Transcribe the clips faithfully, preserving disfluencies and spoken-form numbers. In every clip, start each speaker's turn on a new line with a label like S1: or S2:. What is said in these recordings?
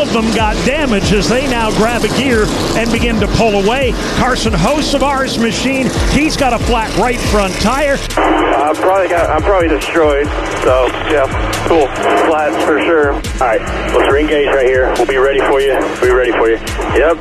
S1: of them got damaged as they now grab a gear and begin to pull away. Carson Host of ours machine, he's got a flat right front tire.
S2: I'm probably got, I'm probably destroyed. So yeah, cool, flat for sure. All right, let's re-engage right here. We'll be ready for you. We'll be ready for you. Yep.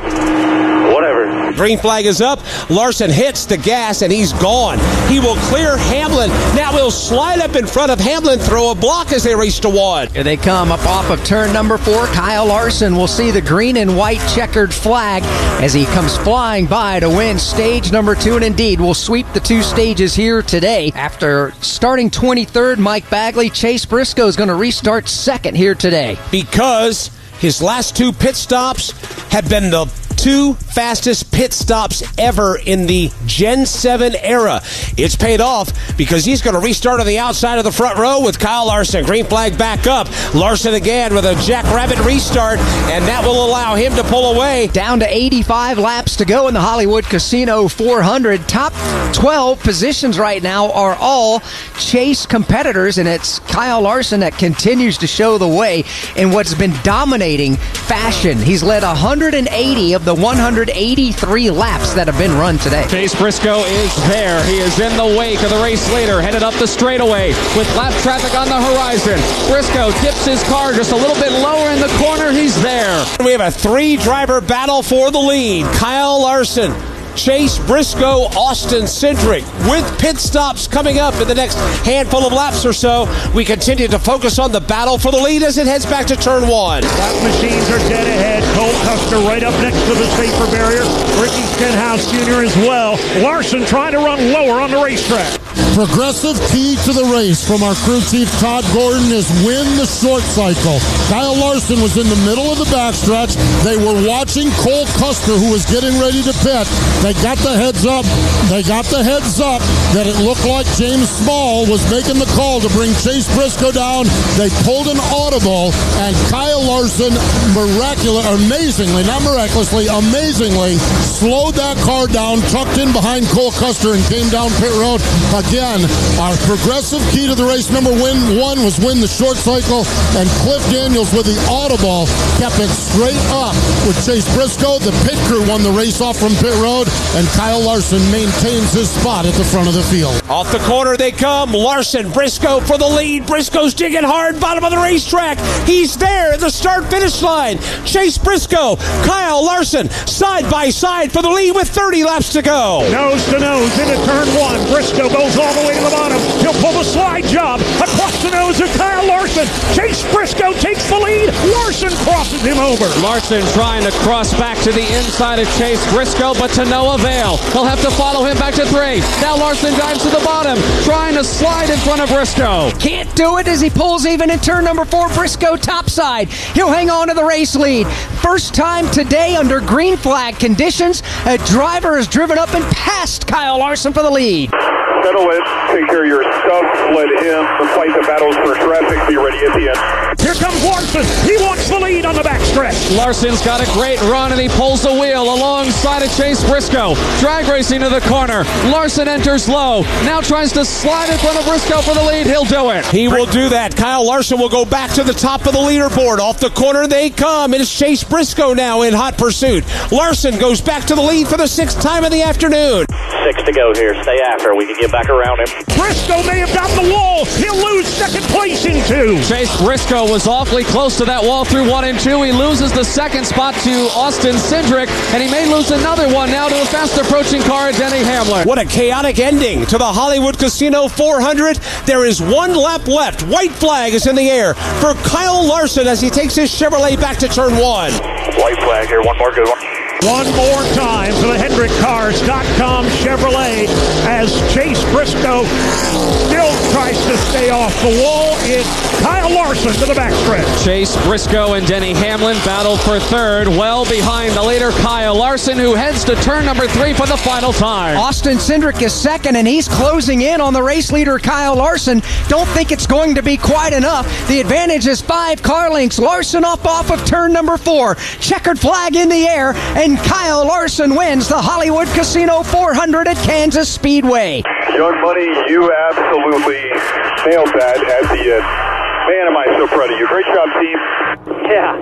S2: Whatever.
S3: Green flag is up. Larson hits the gas and he's gone. He will clear Hamlin. Now he'll slide up in front of Hamlin, throw a block as they race to one.
S4: Here they come up off of turn number four. Kyle Larson will see the green and white checkered flag as he comes flying by to win stage number two, and indeed will sweep the two stages here today. After starting twenty-third, Mike Bagley, Chase Briscoe is going to restart second here today.
S3: Because his last two pit stops have been the two fastest pit stops ever in the Gen seven era. It's paid off because he's going to restart on the outside of the front row with Kyle Larson. Green flag back up. Larson again with a Jackrabbit restart, and that will allow him to pull away.
S4: Down to eighty-five laps to go in the Hollywood Casino four hundred. Top twelve positions right now are all Chase competitors, and it's Kyle Larson that continues to show the way in what's been dominating fashion. He's led one hundred eighty of the one hundred eighty-three laps that have been run today.
S5: Chase Briscoe is there. He is in the wake of the race leader, headed up the straightaway with lap traffic on the horizon. Briscoe dips his car just a little bit lower in the corner. He's there.
S3: We have a three-driver battle for the lead. Kyle Larson, Chase Briscoe, Austin Cindric. With pit stops coming up in the next handful of laps or so, we continue to focus on the battle for the lead as it heads back to turn one.
S1: Lap machines are dead ahead. Cole Custer right up next to the safer barrier. Ricky Stenhouse Junior as well. Larson trying to run lower on the racetrack.
S6: Progressive key to the race from our crew chief Todd Gordon is win the short cycle. Kyle Larson was in the middle of the backstretch. They were watching Cole Custer, who was getting ready to pit. They got the heads up. They got the heads up that it looked like James Small was making the call to bring Chase Briscoe down. They pulled an audible, and Kyle Larson miraculous, amazingly, not miraculously, amazingly slowed that car down, tucked in behind Cole Custer, and came down pit road. Again, our progressive key to the race number win one was win the short cycle, and Cliff Daniels with the audible kept it straight up with Chase Briscoe. The pit crew won the race off from pit road, and Kyle Larson maintains his spot at the front of the field.
S3: Off the corner they come. Larson, Briscoe for the lead. Briscoe's digging hard, bottom of the racetrack. He's there at the start-finish line. Chase Briscoe, Kyle Larson, side by side for the lead with thirty laps to go.
S1: Nose to nose into turn one. Briscoe goes all the way to the bottom. He'll pull the slide job across the nose of Kyle Larson. Chase Briscoe takes the lead. Larson crosses him over.
S5: Larson trying to cross back to the inside of Chase Briscoe, but to no avail. He'll have to follow him back to three. Now Larson dives to the bottom, trying to slide in front of Briscoe.
S4: Can't do it as he pulls even in turn number four. Briscoe topside. He'll hang on to the race lead. First time today under green flag conditions, a driver has driven up and passed Kyle Larson for the lead.
S2: Settle in, take care of your stuff, let him fight the battles for traffic, be ready at the end.
S1: Here comes Larson. He wants the lead on the backstretch.
S5: Larson's got a great run, and he pulls the wheel alongside of Chase Briscoe. Drag racing to the corner. Larson enters low. Now tries to slide in front of Briscoe for the lead. He'll do it.
S3: He will do that. Kyle Larson will go back to the top of the leaderboard. Off the corner they come. It is Chase Briscoe now in hot pursuit. Larson goes back to the lead for the sixth time of the afternoon.
S2: Six to go here. Stay after. We can get back around him.
S1: Briscoe may have gotten the wall. He'll lose second place in two.
S5: Chase Briscoe was awfully close to that wall through one and two. He loses the second spot to Austin Cindric, and he may lose another one now to a fast approaching car at Denny Hamlin.
S3: What a chaotic ending to the Hollywood Casino four hundred. There is one lap left. White flag is in the air for Kyle Larson as he takes his Chevrolet back to turn one.
S2: White flag here. One more good one.
S1: One more time for the Hendrick Cars dot com Chevrolet as Chase Briscoe still tries to stay off the wall. It's Kyle Larson to the backstretch.
S5: Chase Briscoe and Denny Hamlin battle for third, well behind the leader Kyle Larson, who heads to turn number three for the final time.
S4: Austin Cindric is second, and he's closing in on the race leader Kyle Larson. Don't think it's going to be quite enough. The advantage is five car lengths. Larson up off of turn number four. Checkered flag in the air, and Kyle Larson wins the Hollywood Casino four hundred at Kansas Speedway.
S2: Young Money, you absolutely nailed that at the end. Man, am I so proud of you. Great job, team.
S7: Yeah.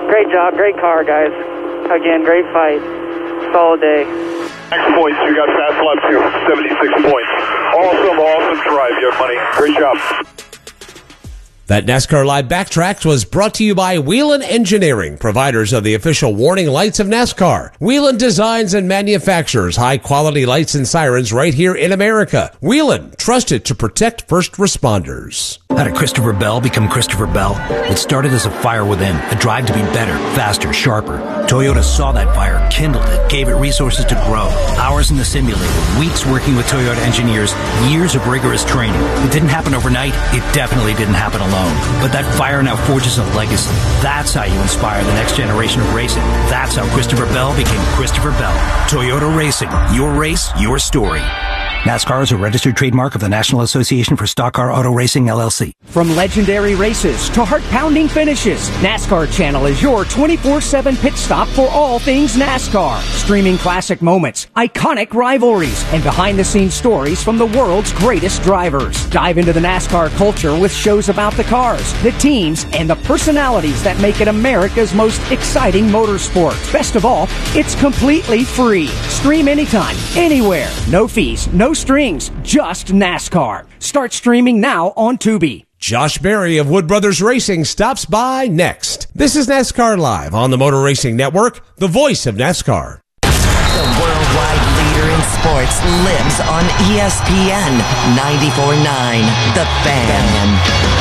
S7: Great job, great car, guys. Again, great fight. Solid day.
S2: Next points, you got fast lap two, seventy-six points. Awesome, awesome drive, you have money. Great job.
S3: That NASCAR Live Backtracks was brought to you by Whelen Engineering, providers of the official warning lights of NASCAR. Whelen designs and manufactures high-quality lights and sirens right here in America. Whelen, trusted to protect first responders.
S8: How did Christopher Bell become Christopher Bell? It started as a fire within, a drive to be better, faster, sharper. Toyota saw that fire, kindled it, gave it resources to grow. Hours in the simulator, weeks working with Toyota engineers, years of rigorous training. It didn't happen overnight. It definitely didn't happen alone. But that fire now forges a legacy. That's how you inspire the next generation of racing. That's how Christopher Bell became Christopher Bell. Toyota Racing. Your race, your story. NASCAR is a registered trademark of the National Association for Stock Car Auto Racing, L L C.
S9: From legendary races to heart-pounding finishes, NASCAR Channel is your twenty-four seven pit stop for all things NASCAR. Streaming classic moments, iconic rivalries, and behind-the-scenes stories from the world's greatest drivers. Dive into the NASCAR culture with shows about the cars, the teams, and the personalities that make it America's most exciting motorsport. Best of all, it's completely free. Stream anytime, anywhere. No fees, no strings, just NASCAR. Start streaming now on Tubi.
S3: Josh Berry of Wood Brothers Racing stops by next. This is NASCAR Live on the Motor Racing Network, the voice of NASCAR.
S10: The worldwide leader in sports lives on E S P N ninety-four point nine, The Fan.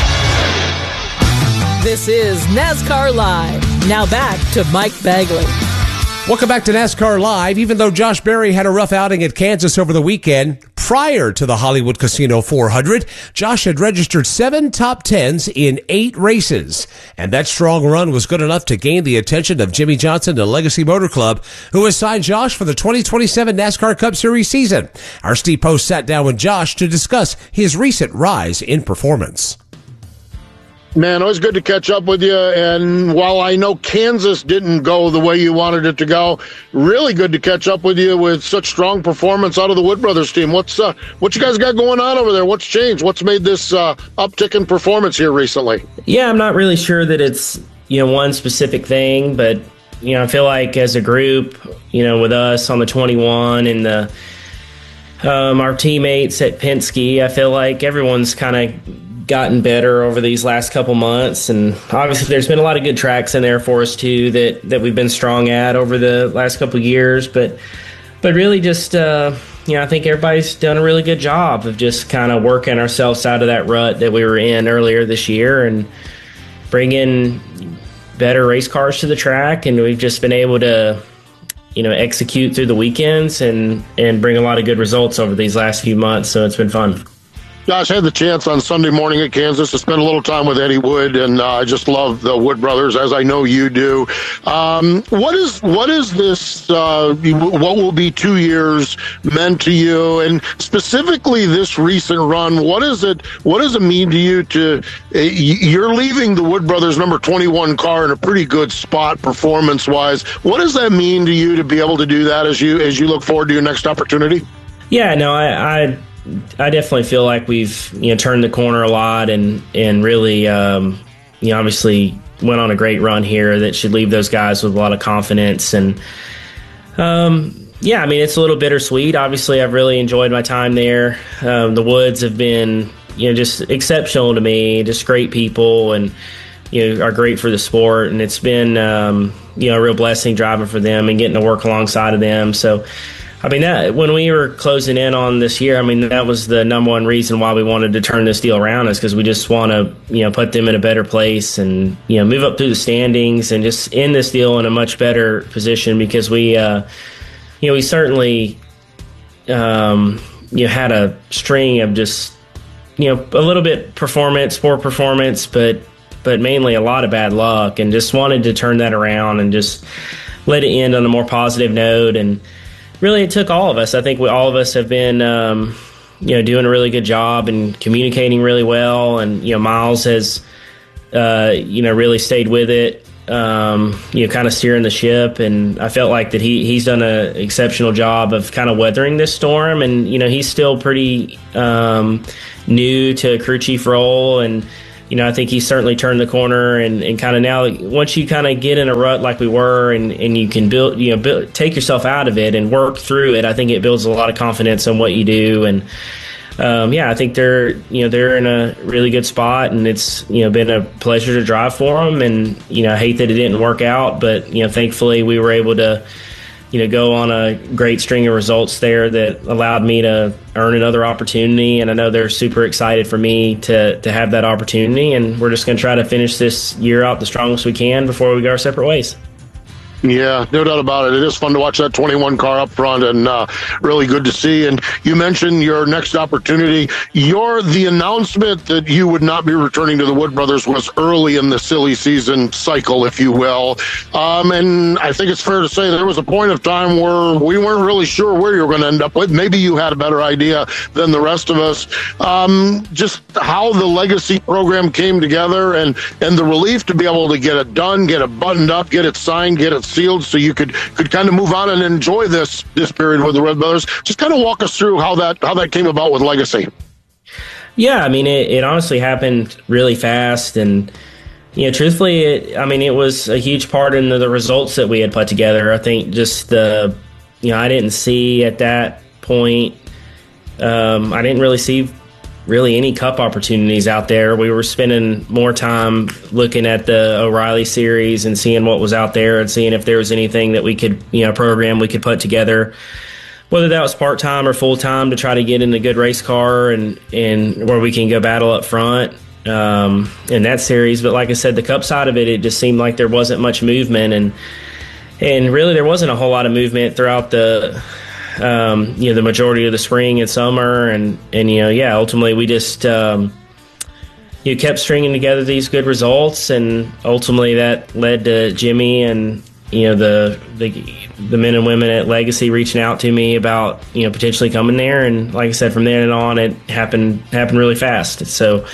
S11: This is NASCAR Live. Now back to Mike Bagley.
S3: Welcome back to NASCAR Live. Even though Josh Berry had a rough outing at Kansas over the weekend, prior to the Hollywood Casino four hundred, Josh had registered seven top tens in eight races. And that strong run was good enough to gain the attention of Jimmy Johnson and Legacy Motor Club, who has signed Josh for the twenty twenty-seven NASCAR Cup Series season. Our Steve Post sat down with Josh to discuss his recent rise in performance.
S6: Man, always good to catch up with you. And while I know Kansas didn't go the way you wanted it to go, really good to catch up with you with such strong performance out of the Wood Brothers team. What's uh, what you guys got going on over there? What's changed? What's made this uh, uptick in performance here recently?
S12: Yeah, I'm not really sure that it's, you know, one specific thing, but, you know, I feel like as a group, you know, with us on the twenty-one and the um, our teammates at Penske, I feel like everyone's kind of gotten better over these last couple months, and obviously there's been a lot of good tracks in there for us too that that we've been strong at over the last couple of years, but but really just uh you know I think everybody's done a really good job of just kind of working ourselves out of that rut that we were in earlier this year and bringing better race cars to the track, and we've just been able to you know execute through the weekends and and bring a lot of good results over these last few months, so it's been fun.
S6: Josh, I had the chance on Sunday morning at Kansas to spend a little time with Eddie Wood, and uh, I just love the Wood Brothers, as I know you do. Um, what is what is this, uh, what will be two years meant to you, and specifically this recent run, what is it, what does it mean to you to, uh, you're leaving the Wood Brothers number twenty-one car in a pretty good spot performance-wise. What does that mean to you to be able to do that as you as you look forward to your next opportunity?
S12: Yeah, no, I... I I definitely feel like we've you know turned the corner a lot and and really um, you know obviously went on a great run here that should leave those guys with a lot of confidence, and um, yeah, I mean it's a little bittersweet. Obviously, I've really enjoyed my time there. Um, the Woods have been you know just exceptional to me, just great people, and you know are great for the sport, and it's been um, you know a real blessing driving for them and getting to work alongside of them. So. I mean, that, when we were closing in on this year, I mean, that was the number one reason why we wanted to turn this deal around, is because we just want to, you know, put them in a better place and, you know, move up through the standings and just end this deal in a much better position, because we, uh, you know, we certainly, um, you know, had a string of just, you know, a little bit performance, poor performance, but, but mainly a lot of bad luck, and just wanted to turn that around and just let it end on a more positive note. And really, it took all of us. I think we, all of us have been, um, you know, doing a really good job and communicating really well. And, you know, Miles has, uh, you know, really stayed with it, um, you know, kind of steering the ship. And I felt like that he he's done an exceptional job of kind of weathering this storm. And, you know, he's still pretty um, new to crew chief role. And you know, I think he's certainly turned the corner, and, and kind of now, once you kind of get in a rut like we were, and, and you can build, you know, build, take yourself out of it and work through it, I think it builds a lot of confidence in what you do. And um, yeah, I think they're, you know, they're in a really good spot, and it's, you know, been a pleasure to drive for them. And, you know, I hate that it didn't work out, but, you know, thankfully we were able to, you know, go on a great string of results there that allowed me to earn another opportunity. And I know they're super excited for me to, to have that opportunity. And we're just going to try to finish this year out the strongest we can before we go our separate ways.
S6: Yeah, no doubt about it. It is fun to watch that twenty-one car up front, and uh, really good to see. And you mentioned your next opportunity. Your the announcement that you would not be returning to the Wood Brothers was early in the silly season cycle, if you will. Um, and I think it's fair to say there was a point of time where we weren't really sure where you were going to end up with. Maybe you had a better idea than the rest of us. Um, just how the Legacy program came together, and, and the relief to be able to get it done, get it buttoned up, get it signed, get it sealed, so you could could kind of move on and enjoy this this period with the Red Brothers. Just kind of walk us through how that how that came about with Legacy.
S12: Yeah, I mean, it, it honestly happened really fast, and you know, truthfully, it, I mean, it was a huge part in the, the results that we had put together. I think just the, you know, I didn't see at that point, um, I didn't really see really any cup opportunities out there. We were spending more time looking at the O'Reilly series and seeing what was out there and seeing if there was anything that we could, you know, program we could put together, whether that was part-time or full-time, to try to get in a good race car and, and where we can go battle up front um, in that series. But like I said, the cup side of it, it just seemed like there wasn't much movement, and and really there wasn't a whole lot of movement throughout the Um, you know, the majority of the spring and summer, and, and you know, yeah, ultimately we just um, you know, kept stringing together these good results, and ultimately that led to Jimmy and you know the the the men and women at Legacy reaching out to me about you know potentially coming there, and like I said, from then on it happened happened really fast. So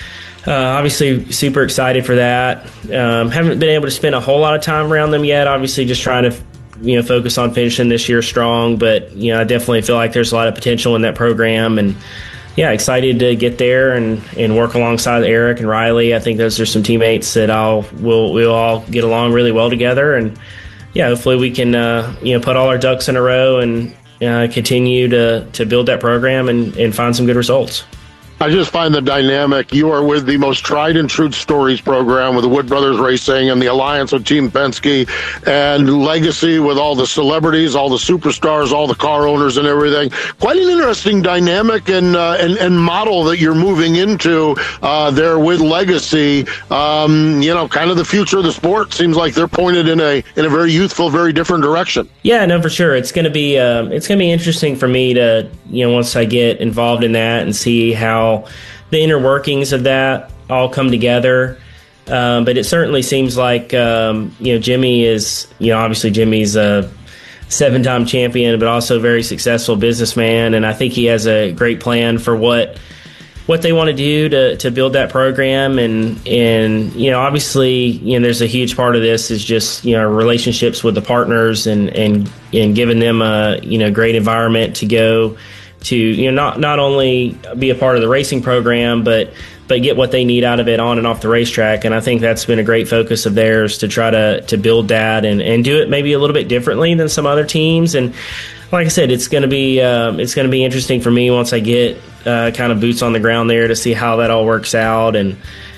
S12: uh, obviously super excited for that. Um, haven't been able to spend a whole lot of time around them yet. Obviously, just trying to you know, focus on finishing this year strong, but, you know, I definitely feel like there's a lot of potential in that program, and yeah, excited to get there and, and work alongside Eric and Riley. I think those are some teammates that I'll, we'll, we'll all get along really well together, and yeah, hopefully we can, uh, you know, put all our ducks in a row and uh, continue to, to build that program and, and find some good results.
S6: I just find the dynamic. You are with the most tried and true stories program with the Wood Brothers Racing and the alliance with Team Penske, and Legacy with all the celebrities, all the superstars, all the car owners and everything. Quite an interesting dynamic and uh, and, and model that you're moving into uh, there with Legacy. Um, you know, kind of the future of the sport. Seems like they're pointed in a in a very youthful, very different direction.
S12: Yeah, no, for sure. It's going to be um, it's going to be interesting for me to, you know, once I get involved in that and see how the inner workings of that all come together. Um, but it certainly seems like, um, you know, Jimmy is, you know, obviously Jimmy's a seven-time champion, but also a very successful businessman. And I think he has a great plan for what what they want to do to, to build that program. And, and, you know, obviously, you know, there's a huge part of this is just, you know, relationships with the partners and, and, and giving them a, you know, great environment to go to, you know, not not only be a part of the racing program, but but get what they need out of it on and off the racetrack. And I think that's been a great focus of theirs, to try to to build that and, and do it maybe a little bit differently than some other teams. And like I said, it's going to be um, it's going to be interesting for me once I get uh, kind of boots on the ground there to see how that all works out. And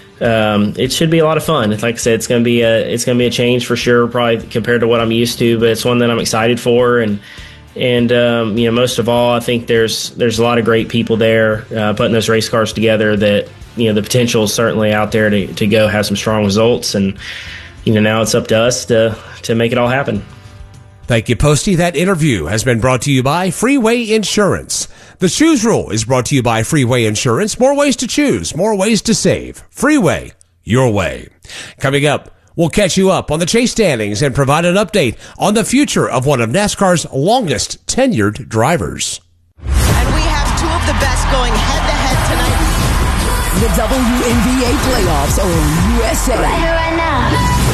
S12: um, it should be a lot of fun. Like I said, it's going to be a it's going to be a change for sure, probably compared to what I'm used to, but it's one that I'm excited for. And And, um, you know, most of all, I think there's there's a lot of great people there uh, putting those race cars together that, you know, the potential is certainly out there to, to go have some strong results. And, you know, now it's up to us to, to make it all happen.
S3: Thank you, Posty. That interview has been brought to you by Freeway Insurance. The Choose Rule is brought to you by Freeway Insurance. More ways to choose, more ways to save. Freeway, your way. Coming up, we'll catch you up on the chase standings and provide an update on the future of one of NASCAR's longest tenured drivers.
S13: And we have two of the best going head-to-head tonight.
S14: The W N B A playoffs are on U S A. Right here, right now.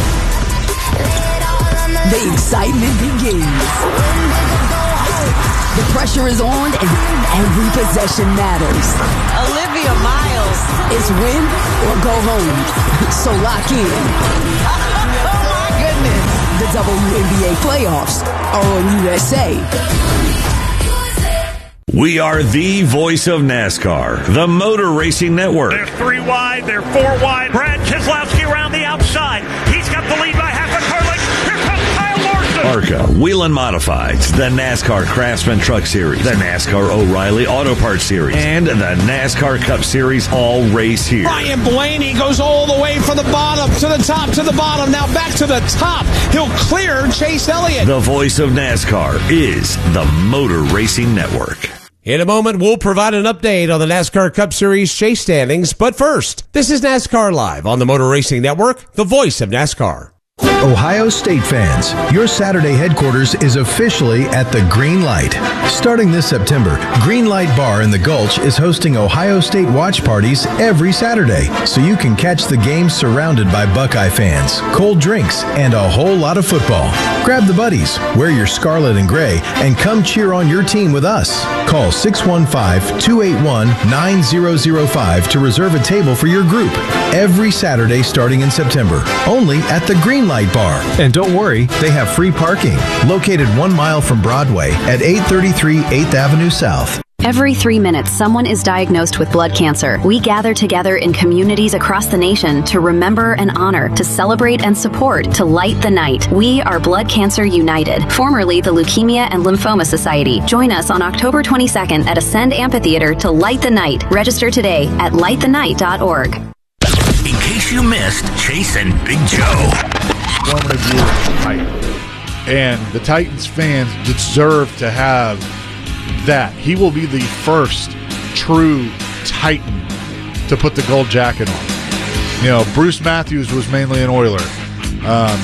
S14: The excitement begins. The pressure is on and every possession matters.
S13: Olivia Mia Miles.
S14: It's win or go home. So lock in.
S13: Oh, my goodness.
S14: The W N B A playoffs are on U S A.
S15: We are the voice of NASCAR, the Motor Racing Network.
S1: They're three wide, they're four wide. Brad Keselowski around the outside. He's got the lead by half a car length. Here comes Kyle Larson.
S15: ARCA, Whelen Modifieds, the NASCAR Craftsman Truck Series, the NASCAR O'Reilly Auto Parts Series, and the NASCAR Cup Series all race here.
S3: Ryan Blaney goes all the way from the bottom to the top to the bottom. Now back to the top. He'll clear Chase Elliott.
S15: The voice of NASCAR is the Motor Racing Network.
S3: In a moment, we'll provide an update on the NASCAR Cup Series chase standings. But first, this is NASCAR Live on the Motor Racing Network, the voice of NASCAR.
S16: Ohio State fans, your Saturday headquarters is officially at the Green Light. Starting this September, Green Light Bar in the Gulch is hosting Ohio State watch parties every Saturday, so you can catch the game surrounded by Buckeye fans, cold drinks, and a whole lot of football. Grab the buddies, wear your scarlet and gray, and come cheer on your team with us. Call six one five, two eight one, nine zero zero five to reserve a table for your group. Every Saturday starting in September, only at the Green Light Bar. And don't worry, they have free parking, located one mile from Broadway at eight thirty-three eighth Avenue South.
S17: Every three minutes, someone is diagnosed with blood cancer. We gather together in communities across the nation to remember and honor, to celebrate and support, to light the night. We are Blood Cancer United, formerly the Leukemia and Lymphoma Society. Join us on October twenty-second at Ascend Amphitheater to light the night. Register today at light the night dot org.
S8: In case you missed Chase and Big Joe.
S18: Formative years for the Titans. And the Titans fans deserve to have that. He will be the first true Titan to put the gold jacket on. You know, Bruce Matthews was mainly an Oiler. Um,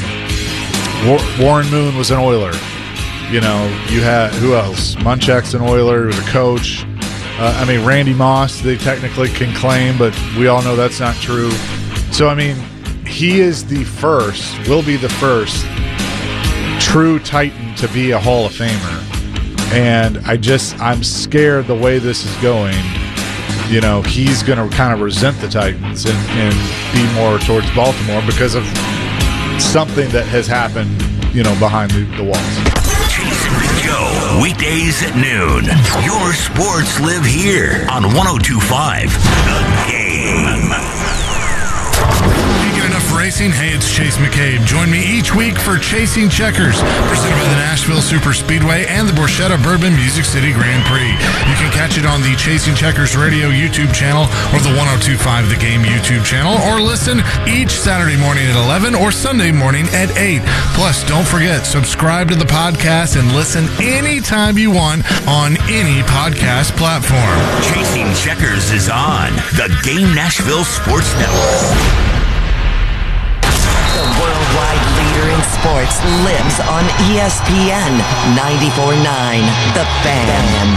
S18: War- Warren Moon was an Oiler. You know, you had, who else? Munchak's an Oiler. He was a coach. Uh, I mean, Randy Moss, they technically can claim, but we all know that's not true. So, I mean, he is the first, will be the first true Titan to be a Hall of Famer. And I just, I'm scared the way this is going. You know, he's going to kind of resent the Titans and, and be more towards Baltimore because of something that has happened, you know, behind the, the walls.
S8: Chase and Joe, weekdays at noon. Your sports live here on one oh two point five The Game.
S19: Racing. Hey, it's Chase McCabe. Join me each week for Chasing Checkers, presented by the Nashville Super Speedway and the Borchetta Bourbon Music City Grand Prix. You can catch it on the Chasing Checkers radio YouTube channel or the one oh two point five The Game YouTube channel, or listen each Saturday morning at eleven or Sunday morning at eight. Plus, don't forget, subscribe to the podcast and listen anytime you want on any podcast platform.
S8: Chasing Checkers is on the Game Nashville Sports Network.
S10: Worldwide leader in sports lives on E S P N ninety-four point nine The Fan.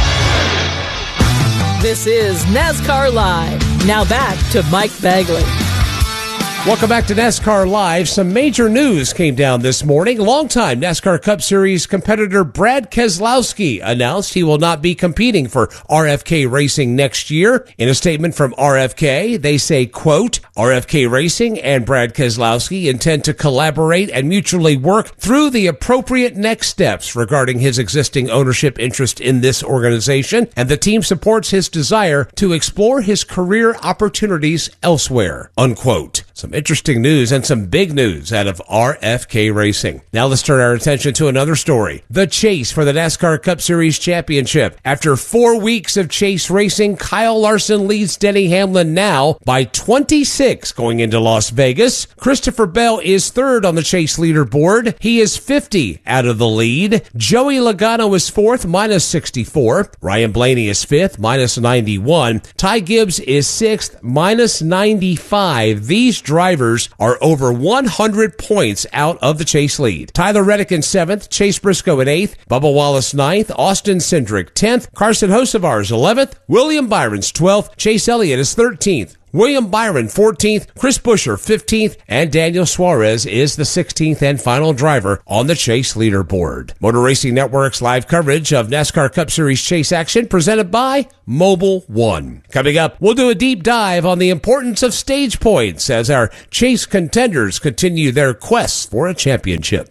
S11: This is NASCAR Live. Now back to Mike Bagley.
S3: Welcome back to NASCAR Live. Some major news came down this morning. Longtime NASCAR Cup Series competitor Brad Keselowski announced he will not be competing for R F K Racing next year. In a statement from R F K, they say, quote, R F K Racing and Brad Keselowski intend to collaborate and mutually work through the appropriate next steps regarding his existing ownership interest in this organization, and the team supports his desire to explore his career opportunities elsewhere, unquote. Some interesting news and some big news out of R F K Racing. Now let's turn our attention to another story. The chase for the NASCAR Cup Series championship. After four weeks of chase racing, Kyle Larson leads Denny Hamlin now by twenty-six going into Las Vegas. Christopher Bell is third on the chase leaderboard. He is fifty out of the lead. Joey Logano is fourth, minus sixty-four. Ryan Blaney is fifth, minus ninety-one. Ty Gibbs is sixth, minus ninety-five. These drivers are over one hundred points out of the chase lead. Tyler Reddick in seventh, Chase Briscoe in eighth, Bubba Wallace ninth, Austin Cindric tenth, Carson Hocevar is eleventh, William Byron's twelfth, Chase Elliott is thirteenth, William Byron, fourteenth, Chris Buescher, fifteenth, and Daniel Suarez is the sixteenth and final driver on the Chase leaderboard. Motor Racing Network's live coverage of NASCAR Cup Series Chase action presented by Mobile One. Coming up, we'll do a deep dive on the importance of stage points as our Chase contenders continue their quests for a championship.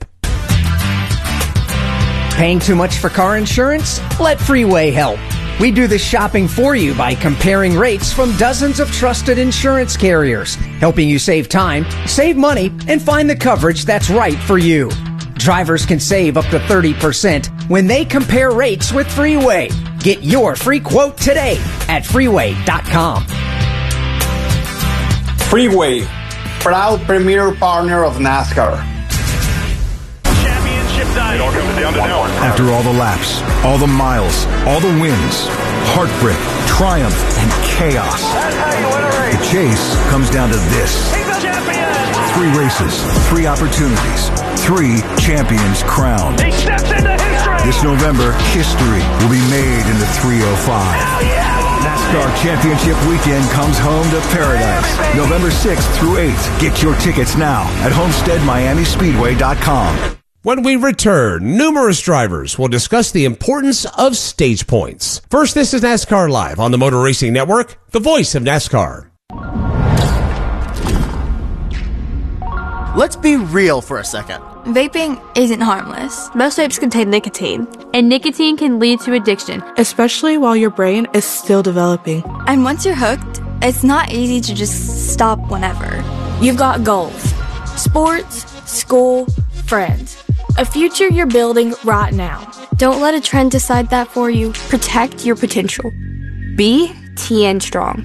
S9: Paying too much for car insurance? Let Freeway help. We do the shopping for you by comparing rates from dozens of trusted insurance carriers, helping you save time, save money, and find the coverage that's right for you. Drivers can save up to thirty percent when they compare rates with Freeway. Get your free quote today at freeway dot com.
S20: Freeway, proud premier partner of NASCAR.
S21: After all the laps, all the miles, all the wins, heartbreak, triumph, and chaos, the chase comes down to this. Three races, three opportunities, three champions crowned. This November, history will be made in the three oh five. NASCAR Championship Weekend comes home to paradise. November sixth through eighth. Get your tickets now at homestead miami speedway dot com.
S3: When we return, numerous drivers will discuss the importance of stage points. First, this is NASCAR Live on the Motor Racing Network, the voice of NASCAR.
S22: Let's be real for a second.
S23: Vaping isn't harmless. Most vapes contain nicotine, and nicotine can lead to addiction,
S24: especially while your brain is still developing.
S23: And once you're hooked, it's not easy to just stop whenever. You've got goals: sports, school, friends. A future you're building right now. Don't let a trend decide that for you. Protect your potential. Be T N Strong.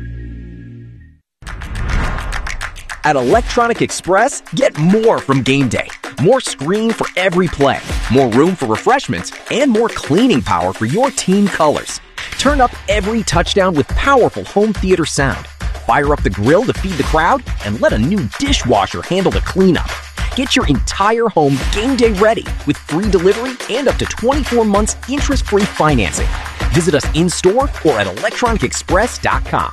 S25: At Electronic Express, get more from game day. More screen for every play, more room for refreshments, and more cleaning power for your team colors. Turn up every touchdown with powerful home theater sound. Fire up the grill to feed the crowd, and let a new dishwasher handle the cleanup. Get your entire home game day ready with free delivery and up to twenty-four months interest-free financing. Visit us in-store or at electronic express dot com.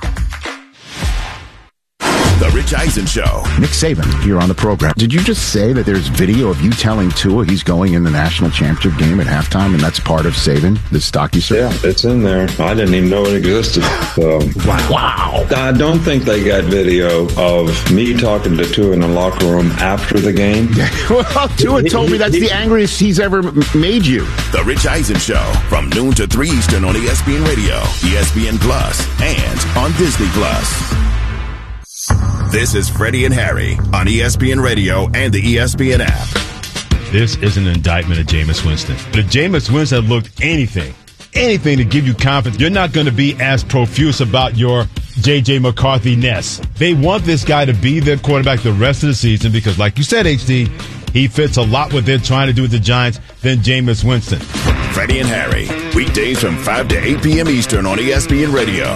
S26: The Rich Eisen Show.
S27: Nick Saban here on the program. Did you just say that there's video of you telling Tua he's going in the national championship game at halftime, and that's part of Saban, the stock you serve?
S28: Yeah, it's in there. I didn't even know it existed. So.
S27: Wow. Wow.
S28: I don't think they got video of me talking to Tua in the locker room after the game.
S27: Well, Tua told me that's the angriest he's ever made you.
S26: The Rich Eisen Show from noon to three Eastern on E S P N Radio, E S P N Plus, and on Disney Plus. This is Freddie and Harry on E S P N Radio and the E S P N app.
S29: This is an indictment of Jameis Winston. But if Jameis Winston looked anything, anything to give you confidence, you're not going to be as profuse about your J J McCarthy-ness. They want this guy to be their quarterback the rest of the season because, like you said, H D, he fits a lot what they're trying to do with the Giants than Jameis Winston.
S26: Freddie and Harry, weekdays from five to eight p.m. Eastern on E S P N Radio.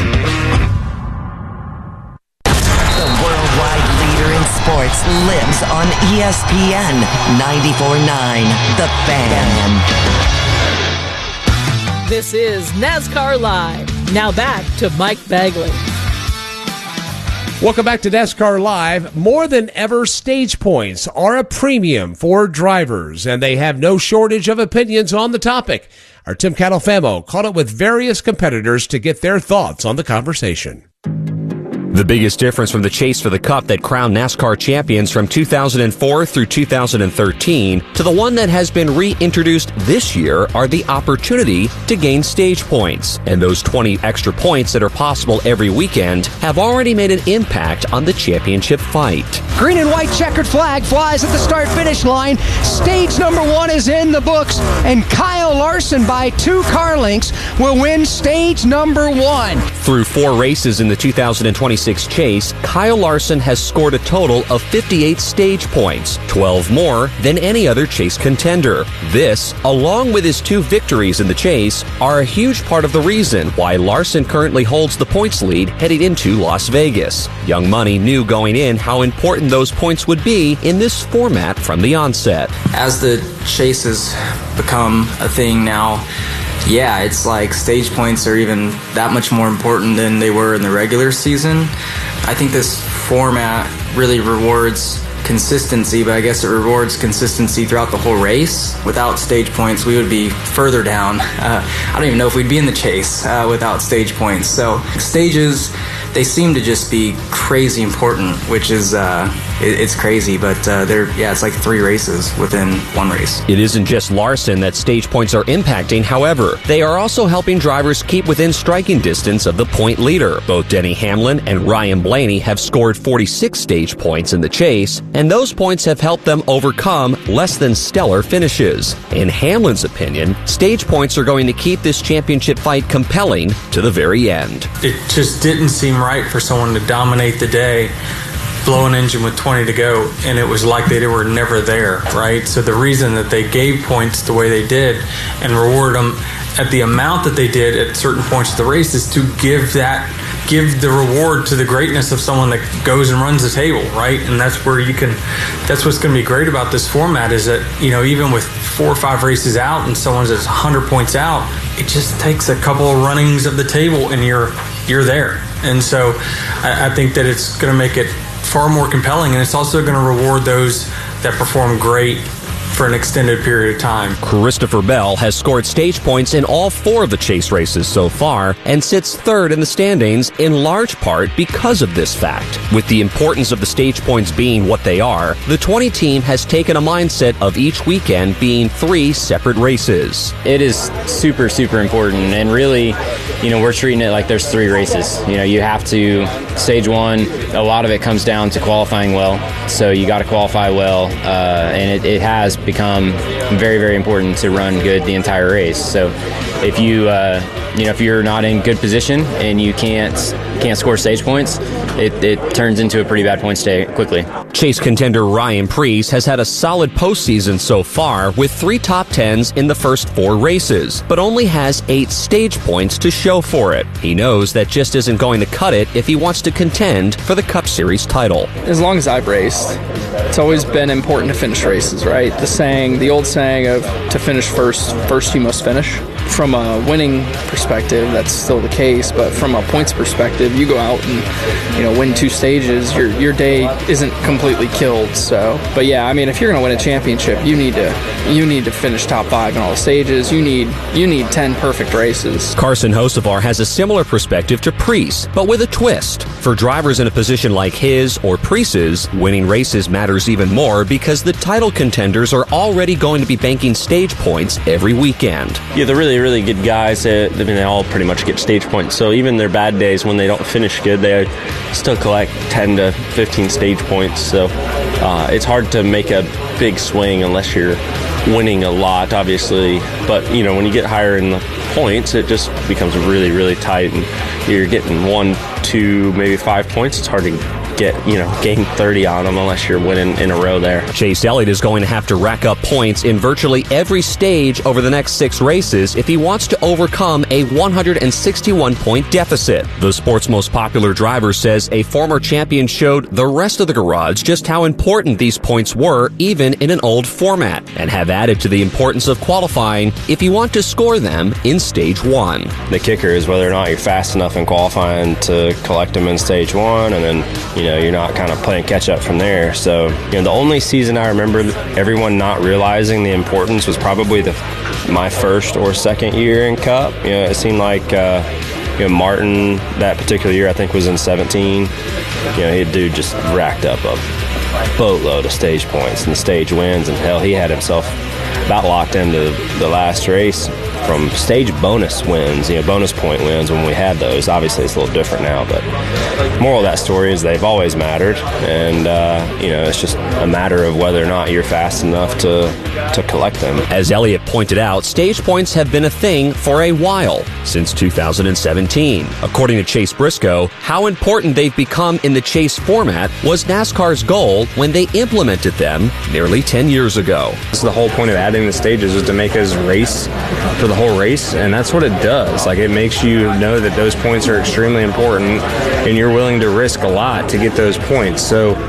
S10: Sports lives on E S P N ninety-four point nine, The Fan.
S11: This is NASCAR Live. Now back to Mike Bagley.
S3: Welcome back to NASCAR Live. More than ever, stage points are a premium for drivers, and they have no shortage of opinions on the topic. Our Tim Catalfamo caught up with various competitors to get their thoughts on the conversation.
S30: The biggest difference from the chase for the Cup that crowned NASCAR champions from two thousand four through two thousand thirteen to the one that has been reintroduced this year are the opportunity to gain stage points. And those twenty extra points that are possible every weekend have already made an impact on the championship fight.
S4: Green and white checkered flag flies at the start-finish line. Stage number one is in the books, and Kyle Larson by two car lengths will win stage number one.
S30: Through four races in the two thousand twenty-six chase, Kyle Larson has scored a total of fifty-eight stage points, twelve more than any other chase contender. This, along with his two victories in the chase, are a huge part of the reason why Larson currently holds the points lead heading into Las Vegas. Young Money knew going in how important those points would be in this format from the onset.
S31: As the chase has become a thing now, yeah, it's like stage points are even that much more important than they were in the regular season. I think this format really rewards consistency, but I guess it rewards consistency throughout the whole race. Without stage points, we would be further down. Uh, I don't even know if we'd be in the chase uh, without stage points. So stages, they seem to just be crazy important, which is uh, it, it's crazy. But uh, they're yeah, it's like three races within one race.
S30: It isn't just Larson that stage points are impacting, however. They are also helping drivers keep within striking distance of the point leader. Both Denny Hamlin and Ryan Blaney have scored forty-six stage points in the chase, and those points have helped them overcome less than stellar finishes. In Hamlin's opinion, stage points are going to keep this championship fight compelling to the very end.
S1: It just didn't seem right for someone to dominate the day, blow an engine with twenty to go, and it was like they were never there, right? So the reason that they gave points the way they did and rewarded them at the amount that they did at certain points of the race is to give that give the reward to the greatness of someone that goes and runs the table, right? And that's where you can, that's what's going to be great about this format is that, you know, even with four or five races out and someone's at one hundred points out, it just takes a couple of runnings of the table and you're you're there. And so I, I think that it's going to make it far more compelling, and it's also going to reward those that perform great for an extended period of time.
S30: Christopher Bell has scored stage points in all four of the chase races so far and sits third in the standings in large part because of this fact. With the importance of the stage points being what they are, the twenty team has taken a mindset of each weekend being three separate races.
S2: It is super, super important, and really, you know, we're treating it like there's three races. You know, you have to, stage one, a lot of it comes down to qualifying well, so you got to qualify well, uh, and it, it has become very, very important to run good the entire race. So if you uh, you know if you're not in good position and you can't can't score stage points, it, it turns into a pretty bad point stay quickly.
S30: Chase contender Ryan Preece has had a solid postseason so far with three top tens in the first four races, but only has eight stage points to show for it. He knows that just isn't going to cut it if he wants to contend for the Cup Series title.
S5: As long as I've raced, it's always been important to finish races, right? The saying, the old saying of to finish first, first you must finish. From a winning perspective, that's still the case, but from a points perspective, you go out and, you know, win two stages, your your day isn't completely killed. So, but yeah, I mean, if you're going to win a championship, you need to you need to finish top five in all the stages. You need you need ten perfect races.
S30: Carson Hocevar has a similar perspective to Preece, but with a twist. For drivers in a position like his or Preece's, winning races matters even more because the title contenders are already going to be banking stage points every weekend.
S6: Yeah, the really, really good guys, they, I mean, they all pretty much get stage points. So even their bad days, when they don't finish good, they still collect ten to fifteen stage points. So uh, it's hard to make a big swing unless you're winning a lot, obviously. But, you know, when you get higher in the points, it just becomes really, really tight. And you're getting one, two, maybe five points. It's hard to get, you know, gain thirty on them unless you're winning in a row there.
S30: Chase Elliott is going to have to rack up points in virtually every stage over the next six races if he wants to overcome a one hundred sixty-one point deficit. The sport's most popular driver says a former champion showed the rest of the garage just how important these points were even in an old format, and have added to the importance of qualifying if you want to score them in stage one.
S6: The kicker is whether or not you're fast enough in qualifying to collect them in stage one, and then, you know, you're not kind of playing catch up from there. So, you know, the only season I remember everyone not realizing the importance was probably the my first or second year in Cup. You know, it seemed like uh, you know, Martin that particular year, I think, was in seventeen. You know, he dude just racked up a boatload of stage points and stage wins, and hell, he had himself about locked into the last race from stage bonus wins, you know, bonus point wins when we had those. Obviously, it's a little different now, but moral of that story is they've always mattered, and uh, you know, it's just a matter of whether or not you're fast enough to to collect them.
S30: As Elliott pointed out, stage points have been a thing for a while, since two thousand seventeen. According to Chase Briscoe, how important they've become in the chase format was NASCAR's goal when they implemented them nearly ten years ago.
S6: This is the whole point of adding the stages, is to make us race for the whole race, and that's what it does. Like, it makes you know that those points are extremely important, and you're willing to risk a lot to get those points. So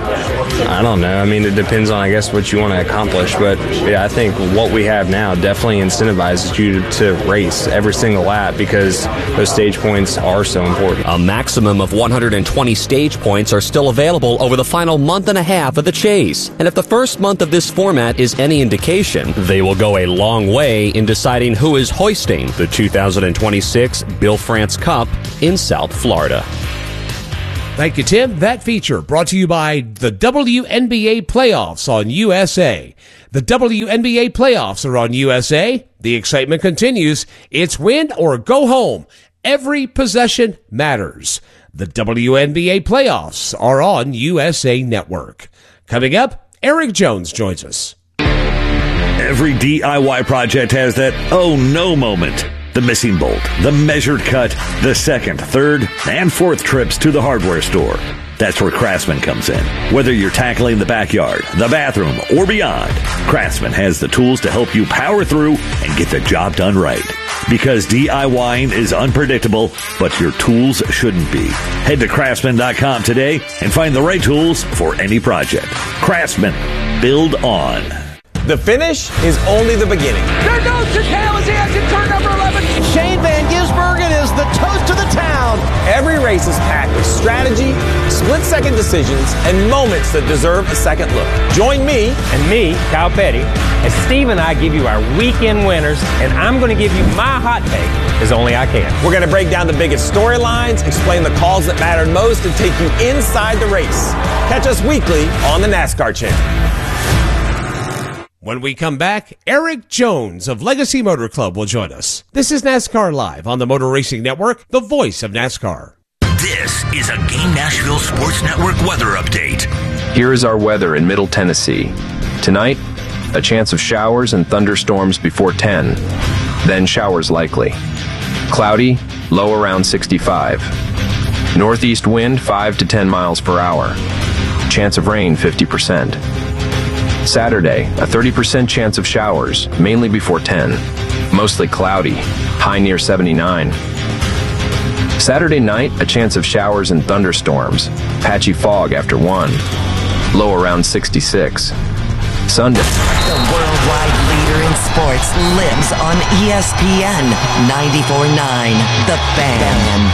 S6: I don't know. I mean, it depends on, I guess, what you want to accomplish. But, yeah, I think what we have now definitely incentivizes you to race every single lap because those stage points are so important.
S30: A maximum of one hundred twenty stage points are still available over the final month and a half of the chase. And if the first month of this format is any indication, they will go a long way in deciding who is hoisting the two thousand twenty-six Bill France Cup in South Florida.
S3: Thank you, Tim. That feature brought to you by the W N B A Playoffs on U S A. The W N B A Playoffs are on U S A. The excitement continues. It's win or go home. Every possession matters. The W N B A Playoffs are on U S A Network. Coming up, Eric Jones joins us.
S7: Every D I Y project has that oh no moment. The missing bolt, the measured cut, the second, third, and fourth trips to the hardware store. That's where Craftsman comes in. Whether you're tackling the backyard, the bathroom, or beyond, Craftsman has the tools to help you power through and get the job done right. Because DIYing is unpredictable, but your tools shouldn't be. Head to Craftsman dot com today and find the right tools for any project. Craftsman. Build on.
S8: The finish is only the beginning.
S12: There goes Chicale as he enters turn number eleven. Shane Van Gisbergen is the toast of the town.
S8: Every race is packed with strategy, split-second decisions, and moments that deserve a second look. Join me
S13: and me, Kyle Petty, as Steve and I give you our weekend winners, and I'm going to give you my hot take as only I can.
S8: We're going to break down the biggest storylines, explain the calls that mattered most, and take you inside the race. Catch us weekly on the NASCAR Channel.
S3: When we come back, Eric Jones of Legacy Motor Club will join us. This is NASCAR Live on the Motor Racing Network, the voice of NASCAR.
S14: This is a Game Nashville Sports Network weather update.
S15: Here is our weather in Middle Tennessee. Tonight, a chance of showers and thunderstorms before ten. Then showers likely. Cloudy, low around sixty-five. Northeast wind five to ten miles per hour. Chance of rain fifty percent. Saturday, a thirty percent chance of showers, mainly before ten. Mostly cloudy, high near seventy-nine. Saturday night, a chance of showers and thunderstorms, patchy fog after one. Low around sixty-six. Sunday.
S10: The worldwide leader in sports lives on E S P N ninety-four point nine, The Fan.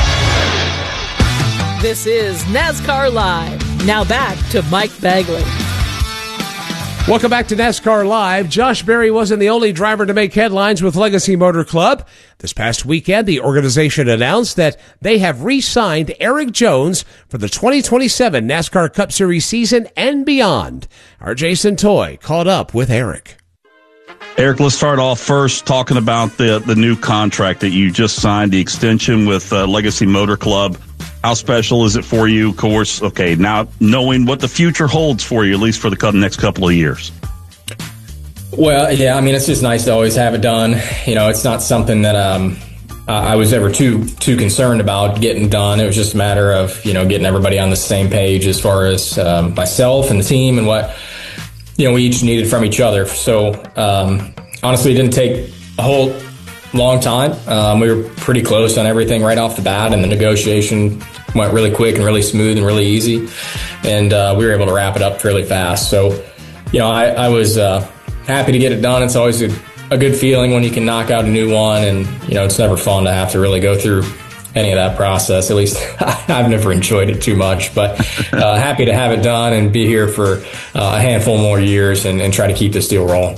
S11: This is NASCAR Live. Now back to Mike Bagley.
S3: Welcome back to NASCAR Live. Josh Berry wasn't the only driver to make headlines with Legacy Motor Club. This past weekend, the organization announced that they have re-signed Eric Jones for the twenty twenty-seven NASCAR Cup Series season and beyond. Our Jason Toy caught up with Eric.
S16: Eric, let's start off first talking about the, the new contract that you just signed, the extension with uh, Legacy Motor Club. How special is it for you? Of course, okay, now knowing what the future holds for you, at least for the next couple of years.
S17: Well, yeah, I mean, it's just nice to always have it done. You know, it's not something that um, I was ever too too concerned about getting done. It was just a matter of, you know, getting everybody on the same page as far as um, myself and the team and what, you know, we each needed from each other. So, um, honestly, it didn't take a whole long time. Um, we were pretty close on everything right off the bat, and the negotiation went really quick and really smooth and really easy, and uh, we were able to wrap it up fairly fast. So, you know, I, I was uh, happy to get it done. It's always a, a good feeling when you can knock out a new one, and, you know, it's never fun to have to really go through any of that process. At least I've never enjoyed it too much, but uh, happy to have it done and be here for uh, a handful more years and, and try to keep this deal rolling.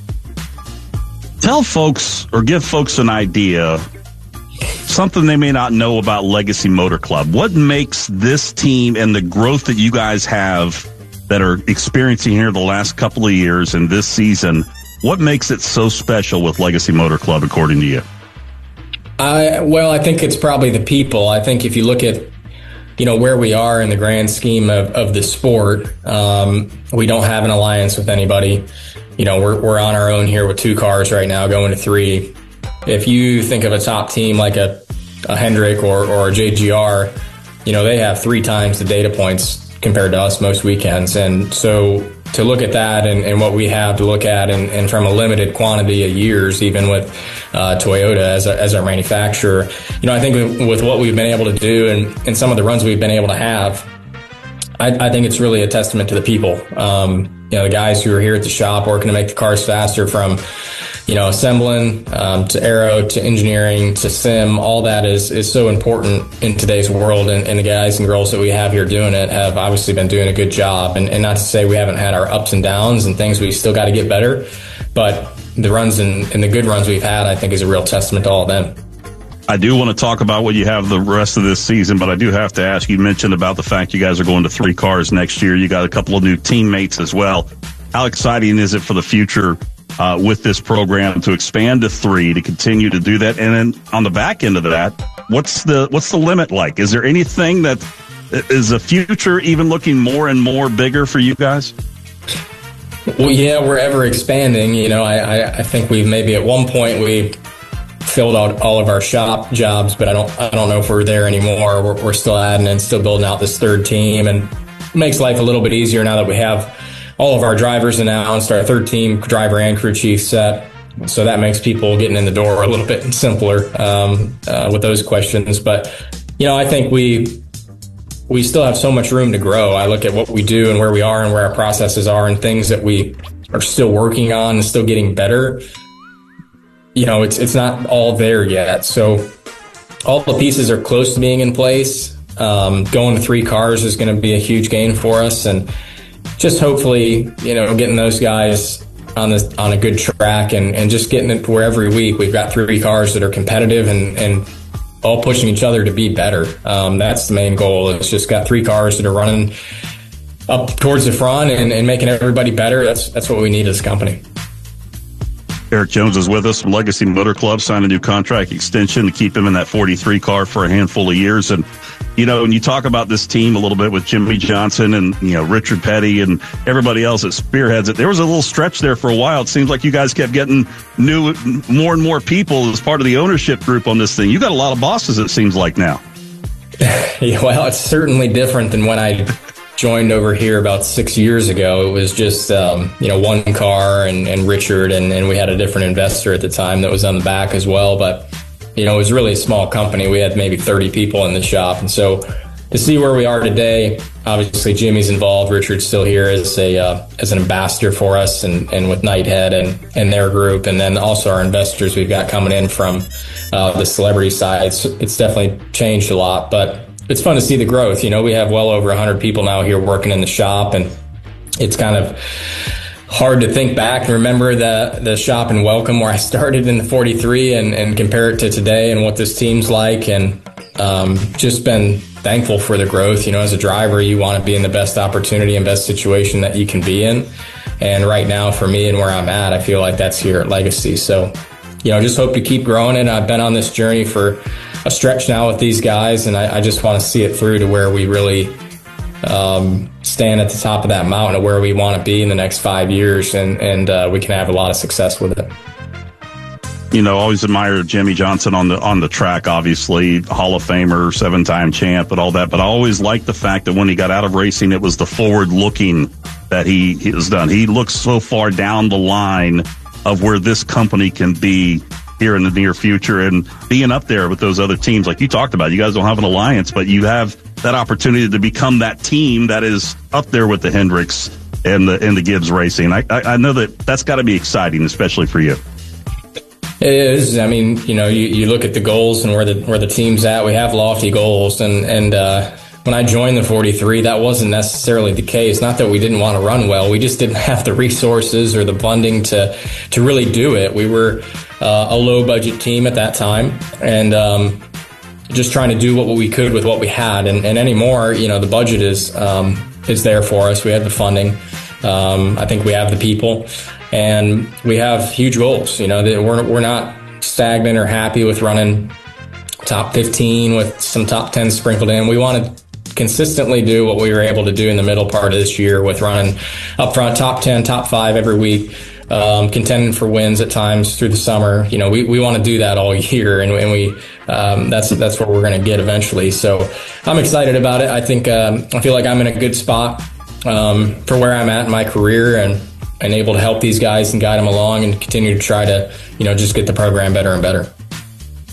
S16: Tell folks or give folks an idea, something they may not know about Legacy Motor Club. What makes this team and the growth that you guys have that are experiencing here the last couple of years and this season, what makes it so special with Legacy Motor Club, according to you?
S17: I, well, I think it's probably the people. I think if you look at, you know, where we are in the grand scheme of, of the sport, um, we don't have an alliance with anybody. You know, we're we're on our own here with two cars right now, going to three. If you think of a top team like a, a Hendrick or, or a J G R, you know, they have three times the data points compared to us most weekends. And so to look at that and, and what we have to look at and, and from a limited quantity of years, even with uh, Toyota as, a, as our manufacturer, you know, I think with, with what we've been able to do and, and some of the runs we've been able to have, I, I think it's really a testament to the people. Um, you know, the guys who are here at the shop working to make the cars faster, from, you know, assembling um, to aero to engineering to sim. All that is is so important in today's world, and, and the guys and girls that we have here doing it have obviously been doing a good job. And, and not to say we haven't had our ups and downs and things we still got to get better, but the runs and, and the good runs we've had, I think, is a real testament to all of them.
S16: I do want to talk about what you have the rest of this season, but I do have to ask, you mentioned about the fact you guys are going to three cars next year. You got a couple of new teammates as well. How exciting is it for the future uh, with this program to expand to three, to continue to do that? And then on the back end of that, what's the what's the limit like? Is there anything that is the future even looking more and more bigger for you guys?
S17: Well, yeah, we're ever expanding. You know, I, I, I think we maybe at one point we filled out all of our shop jobs, but I don't I don't know if we're there anymore. We're, we're still adding and still building out this third team, and it makes life a little bit easier now that we have all of our drivers announced, our third team driver and crew chief set. So that makes people getting in the door a little bit simpler um, uh, with those questions. But, you know, I think we we still have so much room to grow. I look at what we do and where we are and where our processes are and things that we are still working on and still getting better. You know, it's it's not all there yet. So all the pieces are close to being in place. Um, going to three cars is going to be a huge gain for us, and just hopefully, you know, getting those guys on this on a good track, and, and just getting it where every week we've got three cars that are competitive and, and all pushing each other to be better. Um, that's the main goal. It's just got three cars that are running up towards the front and, and making everybody better. That's that's what we need as a company.
S16: Eric Jones is with us from Legacy Motor Club, signed a new contract extension to keep him in that forty-three car for a handful of years. And, you know, when you talk about this team a little bit with Jimmie Johnson and, you know, Richard Petty and everybody else that spearheads it, there was a little stretch there for a while. It seems like you guys kept getting new, more and more people as part of the ownership group on this thing. You got a lot of bosses, it seems like now.
S17: Yeah, well, it's certainly different than when I joined over here about six years ago. It was just, um, you know, one car and, and Richard, and, and we had a different investor at the time that was on the back as well. But, you know, it was really a small company. We had maybe thirty people in the shop. And so to see where we are today, obviously Jimmy's involved. Richard's still here as a uh, as an ambassador for us, and, and with Nighthead and, and their group. And then also our investors we've got coming in from uh, the celebrity side. It's, it's definitely changed a lot, but it's fun to see the growth. You know, we have well over one hundred people now here working in the shop, and it's kind of hard to think back and remember the the shop in Welcome where I started in the forty-three and, and compare it to today and what this team's like, and um, just been thankful for the growth. You know, as a driver, you want to be in the best opportunity and best situation that you can be in. And right now for me and where I'm at, I feel like that's here at Legacy. So, you know, just hope to keep growing it. I've been on this journey for a stretch now with these guys, and I, I just want to see it through to where we really um, stand at the top of that mountain of where we want to be in the next five years, and, and uh, we can have a lot of success with it.
S16: You know, always admire Jimmie Johnson on the on the track, obviously, Hall of Famer, seven-time champ, and all that. But I always liked the fact that when he got out of racing, it was the forward-looking that he, he has done. He looks so far down the line of where this company can be here in the near future, and being up there with those other teams like you talked about. You guys don't have an alliance, but you have that opportunity to become that team that is up there with the Hendricks and the and the Gibbs Racing. I, I, I know that that's got to be exciting, especially for you.
S17: It is. I mean, you know, you, you look at the goals and where the where the team's at. We have lofty goals, and and uh, when I joined the forty-three, that wasn't necessarily the case. Not that we didn't want to run well, we just didn't have the resources or the funding to to really do it. We were uh, a low budget team at that time, and um, just trying to do what we could with what we had. And, and anymore, you know, the budget is um, is there for us. We have the funding. Um, I think we have the people, and we have huge goals. You know, that we're we're not stagnant or happy with running top fifteen with some top ten sprinkled in. We want to consistently do what we were able to do in the middle part of this year with running up front, top ten, top five every week, um, contending for wins at times through the summer. You know, we, we want to do that all year, and, and we um, that's that's what we're going to get eventually. So I'm excited about it. I think um, I feel like I'm in a good spot um, for where I'm at in my career, and, and able to help these guys and guide them along and continue to try to, you know, just get the program better and better.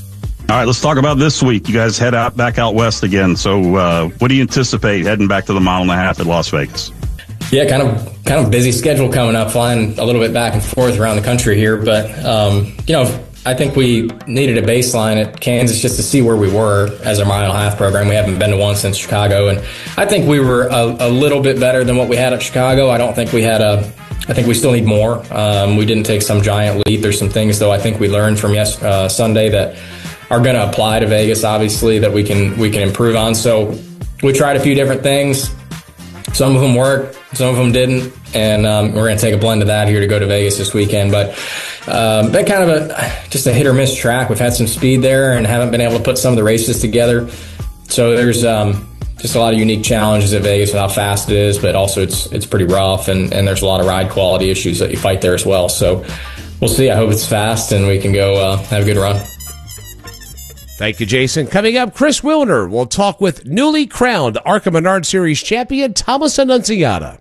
S16: All right, let's talk about this week. You guys head out back out west again. So uh, what do you anticipate heading back to the mile and a half at Las Vegas?
S17: Yeah, kind of kind of busy schedule coming up, flying a little bit back and forth around the country here. But, um, you know, I think we needed a baseline at Kansas just to see where we were as our mile and a half program. We haven't been to one since Chicago. And I think we were a, a little bit better than what we had at Chicago. I don't think we had a I think we still need more. Um, we didn't take some giant leap. There's some things, though, I think we learned from yes, uh, Sunday that are going to apply to Vegas, obviously, that we can we can improve on. So we tried a few different things. Some of them worked, some of them didn't, and um, we're going to take a blend of that here to go to Vegas this weekend. But um, been kind of a just a hit or miss track. We've had some speed there and haven't been able to put some of the races together. So there's um, just a lot of unique challenges at Vegas with how fast it is, but also it's it's pretty rough, and, and there's a lot of ride quality issues that you fight there as well. So we'll see. I hope it's fast and we can go uh, have a good run.
S3: Thank you, Jason. Coming up, Chris Wilner will talk with newly crowned ARCA Menard Series champion Thomas Annunziata.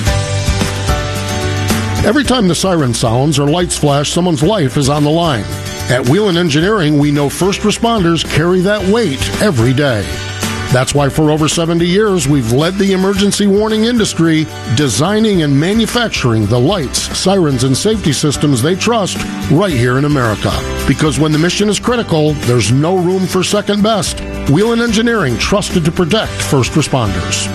S9: Every time the siren sounds or lights flash, someone's life is on the line. At Whelen Engineering, we know first responders carry that weight every day. That's why for over seventy years, we've led the emergency warning industry, designing and manufacturing the lights, sirens, and safety systems they trust right here in America. Because when the mission is critical, there's no room for second best. Whelen Engineering, trusted to protect first responders.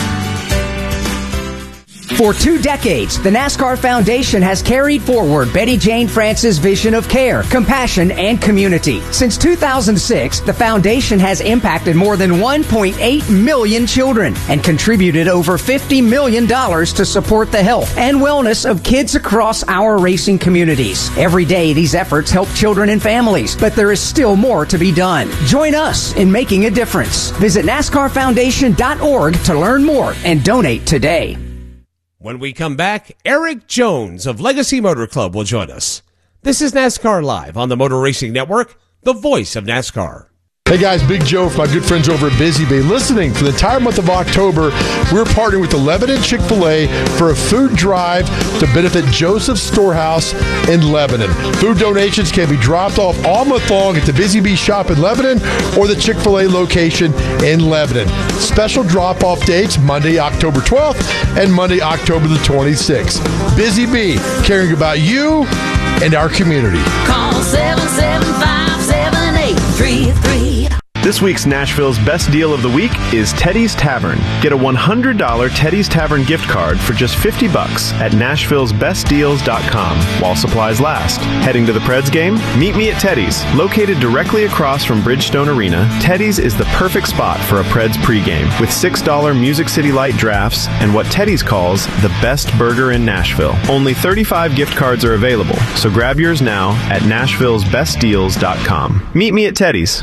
S4: For two decades, the NASCAR Foundation has carried forward Betty Jane France's vision of care, compassion, and community. Since two thousand six, the foundation has impacted more than one point eight million children and contributed over fifty million dollars to support the health and wellness of kids across our racing communities. Every day, these efforts help children and families, but there is still more to be done. Join us in making a difference. Visit NASCAR Foundation dot org to learn more and donate today.
S3: When we come back, Eric Jones of Legacy Motor Club will join us. This is NASCAR Live on the Motor Racing Network, the voice of NASCAR.
S18: Hey guys, Big Joe from my good friends over at Busy Bee. Listening for the entire month of October, we're partnering with the Lebanon Chick-fil-A for a food drive to benefit Joseph's Storehouse in Lebanon. Food donations can be dropped off all month long at the Busy Bee shop in Lebanon or the Chick-fil-A location in Lebanon. Special drop-off dates Monday, October twelfth and Monday, October the twenty-sixth. Busy Bee, caring about you and our community.
S19: Call seven seven five, seven eight three three.
S20: This week's Nashville's best deal of the week is Teddy's Tavern. Get a one hundred dollars Teddy's Tavern gift card for just fifty bucks at nashville's best deals dot com while supplies last. Heading to the Preds game? Meet me at Teddy's. Located directly across from Bridgestone Arena, Teddy's is the perfect spot for a Preds pregame with six dollars Music City Light drafts and what Teddy's calls the best burger in Nashville. Only thirty-five gift cards are available, so grab yours now at nashville's best deals dot com. Meet me at Teddy's.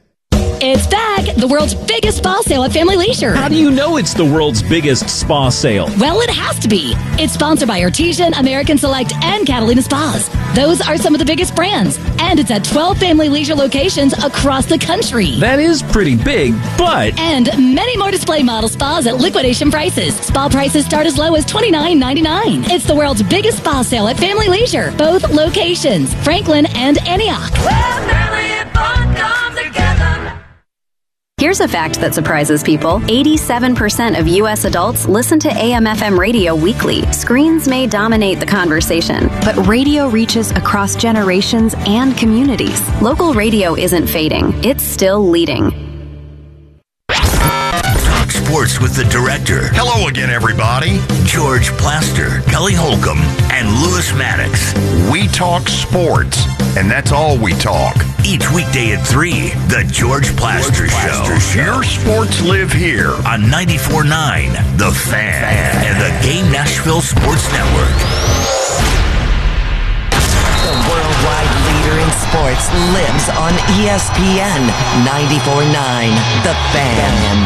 S21: It's back! The world's biggest spa sale at Family Leisure.
S22: How do you know it's the world's biggest spa sale?
S21: Well, it has to be. It's sponsored by Artesian, American Select, and Catalina Spas. Those are some of the biggest brands. And it's at twelve Family Leisure locations across the country.
S22: That is pretty big, but...
S21: And many more display model spas at liquidation prices. Spa prices start as low as twenty-nine ninety-nine. It's the world's biggest spa sale at Family Leisure. Both locations, Franklin and Antioch.
S19: Well, family and fun come together.
S23: Here's a fact that surprises people. eighty-seven percent of U S adults listen to A M F M radio weekly. Screens may dominate the conversation, but radio reaches across generations and communities. Local radio isn't fading. It's still leading.
S14: Talk sports with the director. Hello again, everybody. George Plaster, Kelly Holcomb, and Lewis Maddox.
S24: We talk sports, and that's all we talk.
S14: Each weekday at three, The George Plaster, George Plaster Show.
S24: Show. Your sports live here
S14: on ninety-four point nine The Fan, Fan and the Game Nashville Sports Network.
S10: The worldwide leader in sports lives on E S P N ninety-four point nine The Fan.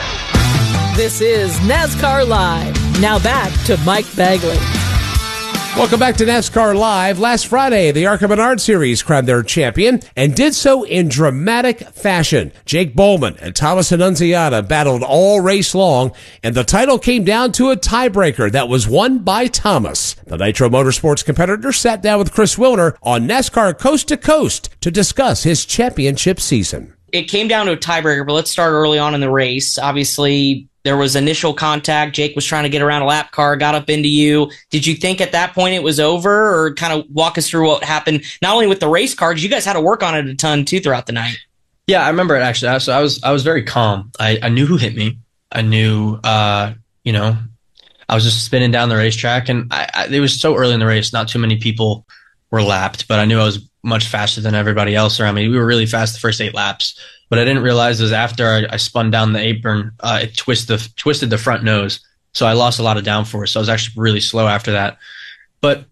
S11: This is NASCAR Live. Now back to Mike Bagley.
S3: Welcome back to NASCAR Live. Last Friday, the ARCA Menard Series crowned their champion and did so in dramatic fashion. Jake Bowman and Thomas Annunziata battled all race long, and the title came down to a tiebreaker that was won by Thomas. The Nitro Motorsports competitor sat down with Chris Wilner on NASCAR Coast to Coast to discuss his championship season.
S1: It came down to a tiebreaker, but let's start early on in the race. Obviously, there was initial contact. Jake was trying to get around a lap car, got up into you. Did you think at that point it was over, or kind of walk us through what happened, not only with the race cars, you guys had to work on it a ton too throughout the night?
S2: Yeah, I remember it actually. So I was, I was very calm. I, I knew who hit me. I knew, uh, you know, I was just spinning down the racetrack, and I, I, it was so early in the race. Not too many people were lapped, but I knew I was much faster than everybody else around me. We were really fast the first eight laps. But I didn't realize it was after I, I spun down the apron, uh, it twisted the, twisted the front nose. So I lost a lot of downforce. So I was actually really slow after that. But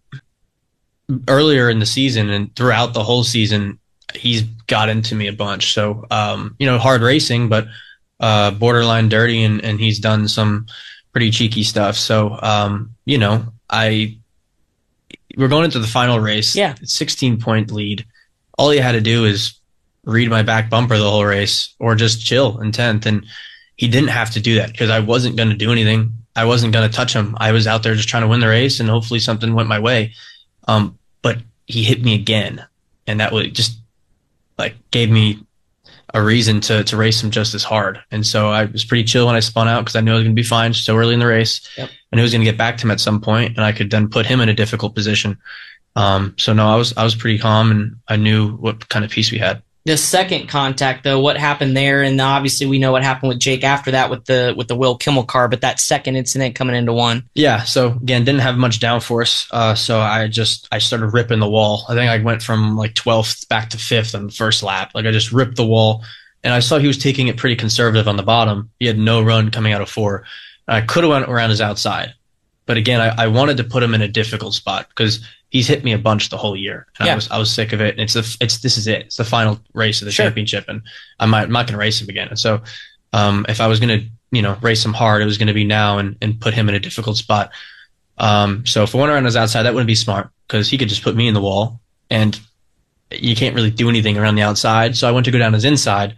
S2: earlier in the season and throughout the whole season, he's got into me a bunch. So, um, you know, hard racing, but uh, borderline dirty, and, and he's done some pretty cheeky stuff. So, um, you know, I we're going into the final race.
S1: Yeah.
S2: sixteen point lead. All he had to do is read my back bumper the whole race, or just chill in tenth. And he didn't have to do that because I wasn't going to do anything. I wasn't going to touch him. I was out there just trying to win the race, and hopefully something went my way. Um, but he hit me again, and that was just like gave me a reason to to race him just as hard. And so I was pretty chill when I spun out because I knew I was going to be fine so early in the race.
S1: Yep.
S2: I knew I was going to get back to him at some point, and I could then put him in a difficult position. Um, so no, I was I was pretty calm, and I knew what kind of piece we had.
S1: The second contact, though, what happened there? And obviously we know what happened with Jake after that with the with the Will Kimmel car, but that second incident coming into one.
S2: Yeah, so again, didn't have much downforce, uh, so I just I started ripping the wall. I think I went from like twelfth back to fifth on the first lap. Like I just ripped the wall, and I saw he was taking it pretty conservative on the bottom. He had no run coming out of four. I could have went around his outside, but again, I, I wanted to put him in a difficult spot because he's hit me a bunch the whole year, and
S1: yeah.
S2: I was I was sick of it. And it's the it's this is it. It's the final race of the
S1: sure.
S2: championship, and I might I'm not going to race him again. And so, um, if I was going to you know race him hard, it was going to be now and and put him in a difficult spot. Um, so if I went around his outside, that wouldn't be smart because he could just put me in the wall, and you can't really do anything around the outside. So I went to go down his inside,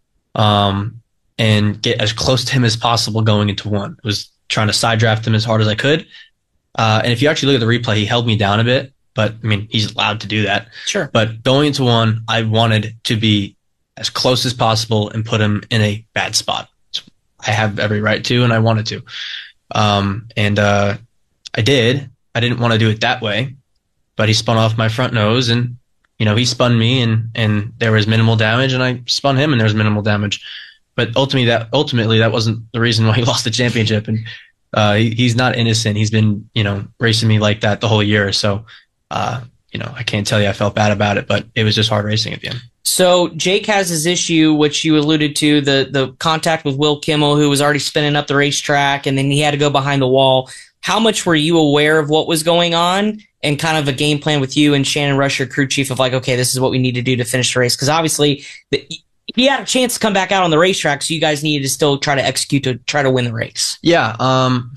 S2: um, and get as close to him as possible going into one. I was trying to side draft him as hard as I could. Uh, and if you actually look at the replay, he held me down a bit, but I mean, he's allowed to do that.
S1: Sure.
S2: But going into one, I wanted to be as close as possible and put him in a bad spot. I have every right to, and I wanted to. Um, and, uh, I did. I didn't want to do it that way, but he spun off my front nose, and, you know, he spun me, and, and there was minimal damage, and I spun him and there was minimal damage. But ultimately that, ultimately that wasn't the reason why he lost the championship. And, Uh, he, he's not innocent. He's been, you know, racing me like that the whole year. So, uh, you know, I can't tell you I felt bad about it, but it was just hard racing at the end.
S1: So Jake has his issue, which you alluded to, the the contact with Will Kimmel, who was already spinning up the racetrack, and then he had to go behind the wall. How much were you aware of what was going on, and kind of a game plan with you and Shannon Rush, your crew chief, of like, okay, this is what we need to do to finish the race? Because obviously the, he had a chance to come back out on the racetrack, so you guys needed to still try to execute to try to win the race.
S2: Yeah, um,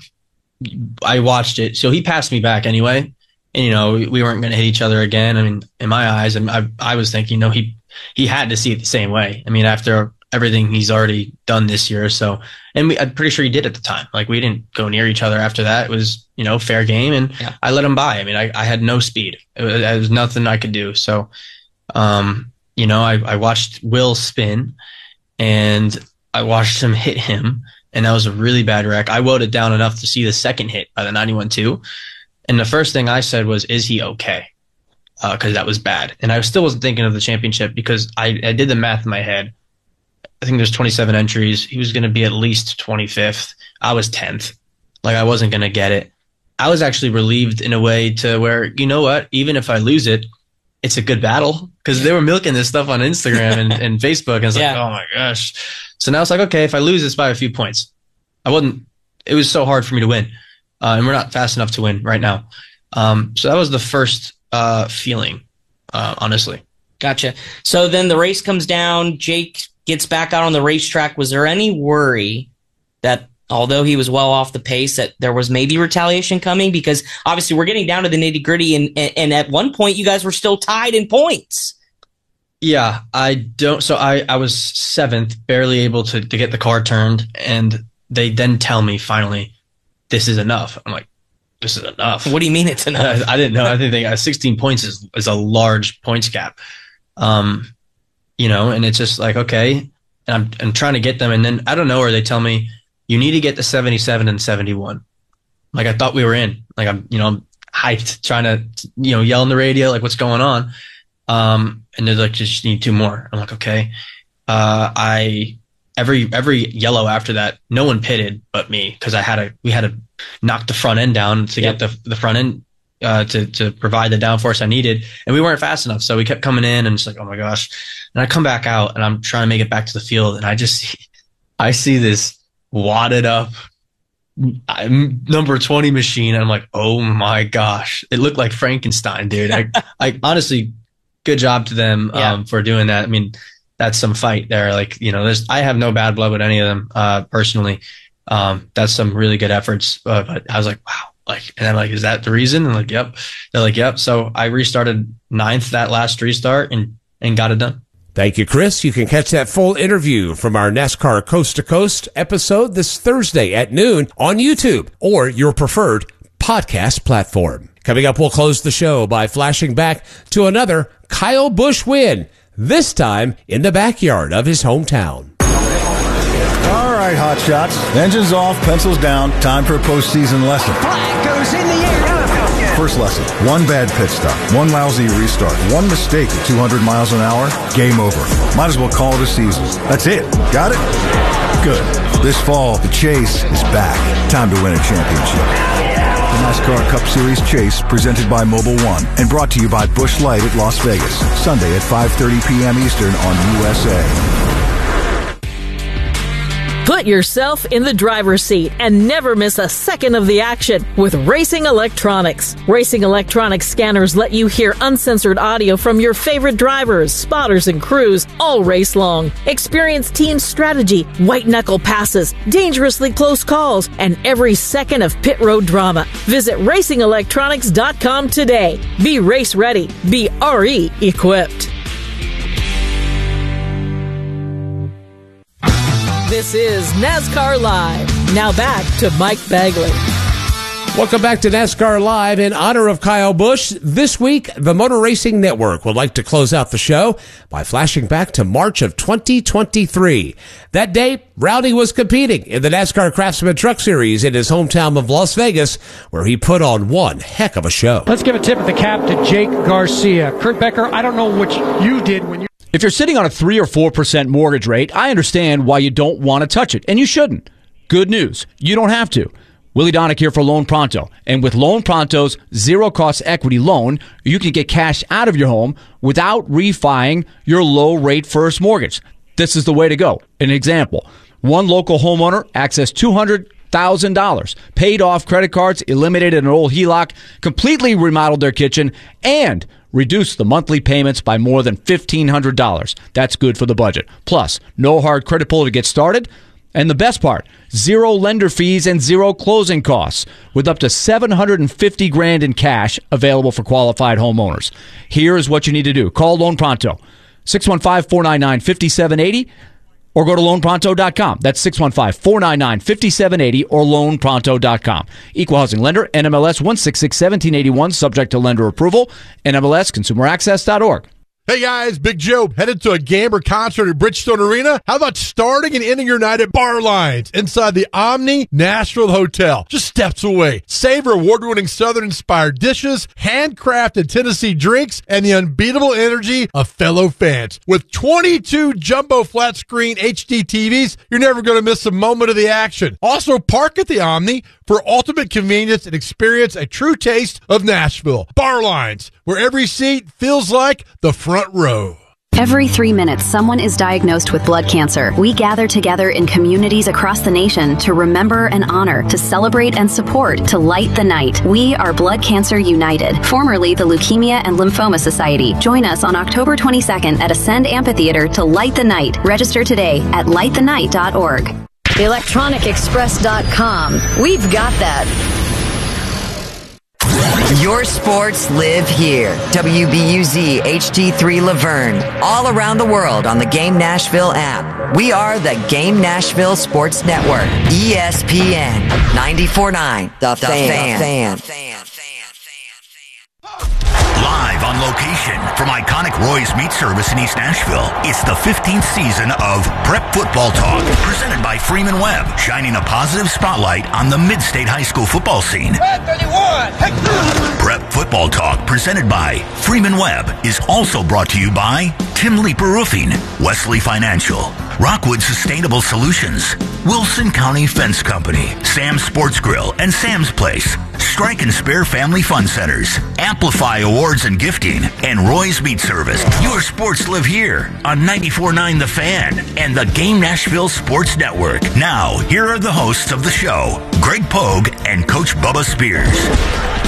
S2: I watched it. So he passed me back anyway, and you know we, we weren't going to hit each other again. I mean, in my eyes, I, I, I was thinking, no, he he had to see it the same way. I mean, after everything he's already done this year, so and we, I'm pretty sure he did at the time. Like we didn't go near each other after that. It was you know fair game, and
S1: yeah.
S2: I let him by. I mean, I, I had no speed. It was, there was nothing I could do. So, um. You know, I, I watched Will spin, and I watched him hit him, and that was a really bad wreck. I wrote it down enough to see the second hit by the ninety-one two, and the first thing I said was, is he okay? Because uh, that was bad. And I still wasn't thinking of the championship because I, I did the math in my head. I think there's twenty-seven entries. He was going to be at least twenty-fifth. I was tenth. Like, I wasn't going to get it. I was actually relieved in a way to where, you know what, even if I lose it, it's a good battle, because they were milking this stuff on Instagram and, and Facebook, and it's like,
S1: yeah.
S2: oh my gosh. So now it's like, okay, if I lose, it's by a few points. I wasn't, it was so hard for me to win. Uh, and we're not fast enough to win right now. Um, so that was the first uh, feeling, uh, honestly.
S1: Gotcha. So then the race comes down, Jake gets back out on the racetrack. Was there any worry that although he was well off the pace, that there was maybe retaliation coming? Because obviously we're getting down to the nitty gritty, and, and, and at one point you guys were still tied in points.
S2: Yeah, I don't. So I, I was seventh, barely able to, to get the car turned. And they then tell me finally, this is enough. I'm like, this is enough.
S1: What do you mean it's enough?
S2: I, I didn't know. I didn't think uh, sixteen points is, is a large points gap. Um, you know, and it's just like, okay. And I'm, I'm trying to get them. And then I don't know where they tell me you need to get to seventy-seven and seventy-one. Like I thought we were in, like I'm, you know, I'm hyped trying to, you know, yell on the radio, like what's going on. Um, and they're like, just need two more. I'm like, okay. Uh, I, every, every yellow after that, no one pitted but me. Cause I had to, we had to knock the front end down to yep. get the, the front end, uh, to, to provide the downforce I needed. And we weren't fast enough. So we kept coming in and it's like, oh my gosh. And I come back out and I'm trying to make it back to the field. And I just, see, I see this wadded up number twenty machine. And I'm like, oh my gosh, it looked like Frankenstein, dude. I, I honestly, good job to them um, yeah. for doing that. I mean, that's some fight there. Like, you know, there's, I have no bad blood with any of them, uh, personally. Um, that's some really good efforts. Uh, but I was like, wow. Like, and I'm like, is that the reason? And like, yep. They're like, yep. So I restarted ninth that last restart and, and got it done.
S3: Thank you, Chris. You can catch that full interview from our NASCAR Coast to Coast episode this Thursday at noon on YouTube or your preferred podcast platform. Coming up, we'll close the show by flashing back to another Kyle Busch win, this time in the backyard of his hometown.
S5: All right, hot shots. Engines off, pencils down. Time for a postseason lesson.
S4: Flag goes in the air.
S5: First lesson, one bad pit stop, one lousy restart, one mistake at two hundred miles an hour, game over. Might as well call it a season. That's it. Got it? Good. This fall, the chase is back. Time to win a championship. The NASCAR Cup Series Chase, presented by Mobil One and brought to you by Busch Light at Las Vegas, Sunday at five thirty p.m. Eastern on U S A.
S11: Put yourself in the driver's seat and never miss a second of the action with Racing Electronics. Racing Electronics scanners let you hear uncensored audio from your favorite drivers, spotters, and crews all race long. Experience team strategy, white-knuckle passes, dangerously close calls, and every second of pit road drama. Visit racing electronics dot com today. Be race ready. Be R E equipped. This is NASCAR Live. Now back to Mike Bagley.
S3: Welcome back to NASCAR Live. In honor of Kyle Busch, this week, the Motor Racing Network would like to close out the show by flashing back to March of twenty twenty-three. That day, Rowdy was competing in the NASCAR Craftsman Truck Series in his hometown of Las Vegas, where he put on one heck of a show.
S6: Let's give a tip of the cap to Jake Garcia. Kurt Becker, I don't know what you did when you...
S22: If you're sitting on a three or four percent mortgage rate, I understand why you don't want to touch it, and you shouldn't. Good news, you don't have to. Willie Donick here for Loan Pronto. And with Loan Pronto's zero-cost equity loan, you can get cash out of your home without refining your low-rate first mortgage. This is the way to go. An example, one local homeowner accessed two hundred thousand dollars, paid off credit cards, eliminated an old H E L O C, completely remodeled their kitchen, and reduced the monthly payments by more than fifteen hundred dollars. That's good for the budget. Plus, no hard credit pull to get started. And the best part, zero lender fees and zero closing costs, with up to seven hundred fifty grand in cash available for qualified homeowners. Here's what you need to do. Call Loan Pronto, six one five, four nine nine, five seven eight zero, or go to loan pronto dot com. That's six one five, four nine nine, five seven eight zero or loan pronto dot com. Equal housing lender, N M L S one six six, one seven eight one, subject to lender approval, N M L S consumer access dot org.
S18: Hey guys, Big Joe, headed to a Gamber concert at Bridgestone Arena? How about starting and ending your night at Bar Lines inside the Omni Nashville Hotel, just steps away? Savor award-winning Southern-inspired dishes, handcrafted Tennessee drinks, and the unbeatable energy of fellow fans. With twenty-two jumbo flat-screen H D T Vs, you're never going to miss a moment of the action. Also, park at the Omni for ultimate convenience and experience a true taste of Nashville. Bar Lines, where every seat feels like the front row.
S23: Every three minutes, someone is diagnosed with blood cancer. We gather together in communities across the nation to remember and honor, to celebrate and support, to light the night. We are Blood Cancer United, formerly the Leukemia and Lymphoma Society. Join us on October twenty-second at Ascend Amphitheater to light the night. Register today at light the night dot org.
S7: electronic express dot com. We've got that.
S10: Your sports live here. W B U Z H D three Laverne. All around the world on the Game Nashville app. We are the Game Nashville Sports Network. E S P N ninety-four point nine. The, the Fan. fan.
S14: Live on location from iconic Roy's Meat Service in East Nashville, it's the fifteenth season of Prep Football Talk, presented by Freeman Webb, shining a positive spotlight on the mid-state high school football scene. Prep Football Talk, presented by Freeman Webb, is also brought to you by Tim Leeper Roofing, Wesley Financial, Rockwood Sustainable Solutions, Wilson County Fence Company, Sam's Sports Grill and Sam's Place, Strike and Spare Family Fun Centers, Amplify Awards and Gifting, and Roy's Meat Service. Your sports live here on ninety-four point nine The Fan and the Game Nashville Sports Network. Now, here are the hosts of the show, Greg Pogue and Coach Bubba Spears.